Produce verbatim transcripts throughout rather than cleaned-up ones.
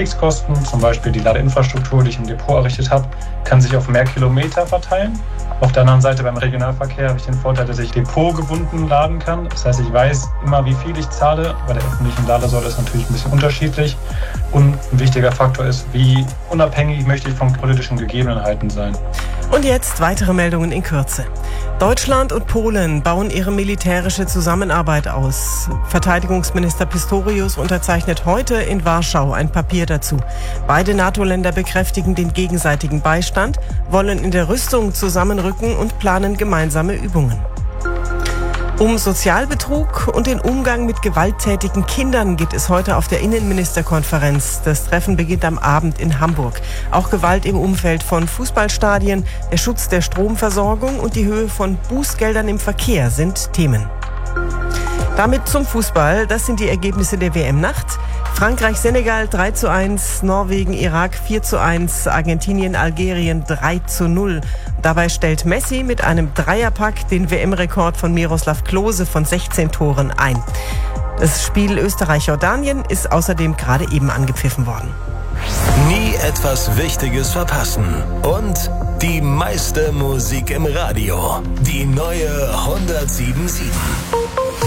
Fixkosten, zum Beispiel die Ladeinfrastruktur, die ich im Depot errichtet habe, kann sich auf mehr Kilometer verteilen. Auf der anderen Seite beim Regionalverkehr habe ich den Vorteil, dass ich depotgebunden laden kann. Das heißt, ich weiß immer, wie viel ich zahle. Bei der öffentlichen Ladesäule ist natürlich ein bisschen unterschiedlich. Und ein wichtiger Faktor ist, wie unabhängig möchte ich von politischen Gegebenheiten sein. Und jetzt weitere Meldungen in Kürze. Deutschland und Polen bauen ihre militärische Zusammenarbeit aus. Verteidigungsminister Pistorius unterzeichnet heute in Warschau ein Papier dazu. Beide NATO-Länder bekräftigen den gegenseitigen Beistand, wollen in der Rüstung zusammenrücken und planen gemeinsame Übungen. Um Sozialbetrug und den Umgang mit gewalttätigen Kindern geht es heute auf der Innenministerkonferenz. Das Treffen beginnt am Abend in Hamburg. Auch Gewalt im Umfeld von Fußballstadien, der Schutz der Stromversorgung und die Höhe von Bußgeldern im Verkehr sind Themen. Damit zum Fußball. Das sind die Ergebnisse der W M-Nacht. Frankreich-Senegal drei zu eins, Norwegen-Irak vier zu eins, Argentinien-Algerien drei zu null. Dabei stellt Messi mit einem Dreierpack den W M-Rekord von Miroslav Klose von sechzehn Toren ein. Das Spiel Österreich-Jordanien ist außerdem gerade eben angepfiffen worden. Nie etwas Wichtiges verpassen. Und die meiste Musik im Radio. Die neue hundertsieben Komma sieben.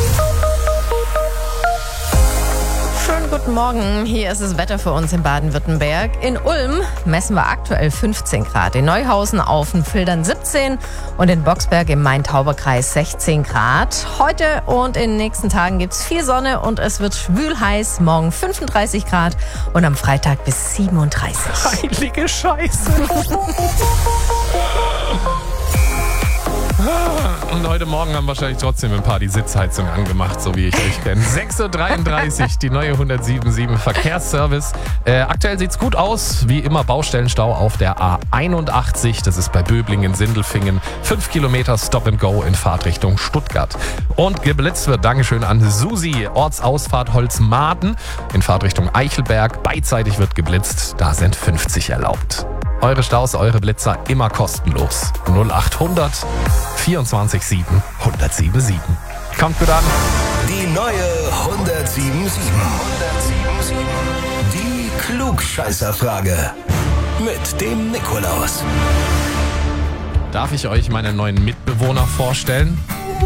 Schönen guten Morgen, hier ist das Wetter für uns in Baden-Württemberg. In Ulm messen wir aktuell fünfzehn Grad, in Neuhausen auf den Fildern siebzehn und in Boxberg im Main-Tauber-Kreis sechzehn Grad. Heute und in den nächsten Tagen gibt es viel Sonne und es wird schwül heiß, morgen fünfunddreißig Grad und am Freitag bis siebenunddreißig. Heilige Scheiße. Und heute Morgen haben wahrscheinlich trotzdem ein paar die Sitzheizung angemacht, so wie ich euch kenne. sechs Uhr dreiunddreißig, die neue hundertsieben Komma sieben Verkehrsservice. Äh, aktuell sieht's gut aus. Wie immer Baustellenstau auf der A einundachtzig. Das ist bei Böblingen-Sindelfingen. Fünf Kilometer Stop and Go in Fahrtrichtung Stuttgart. Und geblitzt wird, Dankeschön an Susi, Ortsausfahrt Holzmaden in Fahrtrichtung Eichelberg. Beidseitig wird geblitzt, da sind fünfzig erlaubt. Eure Staus, eure Blitzer immer kostenlos. null achthundert vierundzwanzig sieben hundertsieben Komma sieben. Kommt gut an. Die neue hundertsieben Komma sieben. Die Klugscheißerfrage. Mit dem Nikolaus. Darf ich euch meinen neuen Mitbewohner vorstellen?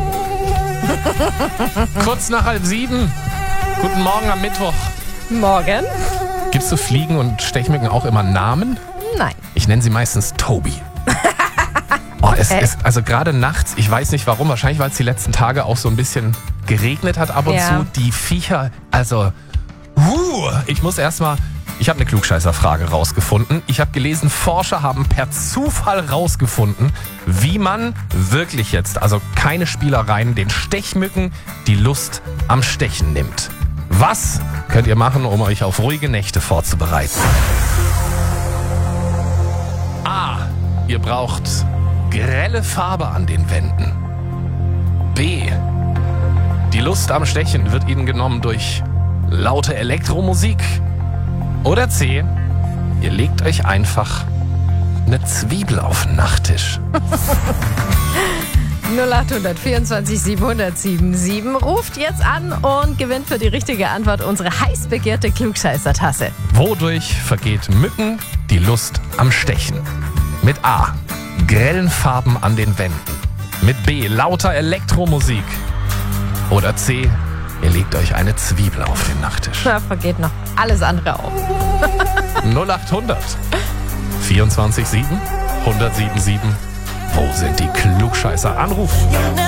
Kurz nach halb sieben. Guten Morgen am Mittwoch. Morgen? Gibst du Fliegen und Stechmücken auch immer Namen? Nein. Ich nenne sie meistens Tobi. Oh, es Okay. ist also gerade nachts, ich weiß nicht warum, wahrscheinlich weil es die letzten Tage auch so ein bisschen geregnet hat ab und Ja. zu. Die Viecher, also, uh, ich muss erstmal, ich habe eine Klugscheißerfrage rausgefunden. Ich habe gelesen, Forscher haben per Zufall rausgefunden, wie man wirklich jetzt, also keine Spielereien, den Stechmücken die Lust am Stechen nimmt. Was könnt ihr machen, um euch auf ruhige Nächte vorzubereiten? A. Ihr braucht grelle Farbe an den Wänden. B. Die Lust am Stechen wird ihnen genommen durch laute Elektromusik. Oder C. Ihr legt euch einfach eine Zwiebel auf den Nachttisch. null achthundert vierundzwanzig siebenhundertsieben sieben. Ruft jetzt an und gewinnt für die richtige Antwort unsere heiß begehrte Klugscheißer-Tasse. Wodurch vergeht Mücken die Lust am Stechen? Mit A. Grellen Farben an den Wänden. Mit B. Lauter Elektromusik. Oder C. Ihr legt euch eine Zwiebel auf den Nachttisch. Da vergeht noch alles andere auch. null achthundert vierundzwanzig sieben hundertsieben sieben. Wo sind die Klugscheißer? Anrufen.